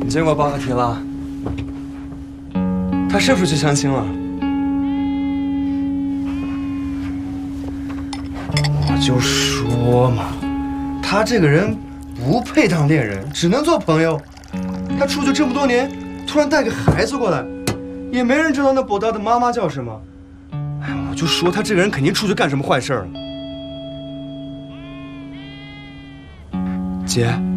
你见过巴赫提了？他是不是去相亲了？我就说嘛，他这个人不配当恋人，只能做朋友。他出去这么多年，突然带个孩子过来，也没人知道那博达的妈妈叫什么。哎，我就说他这个人肯定出去干什么坏事了。姐。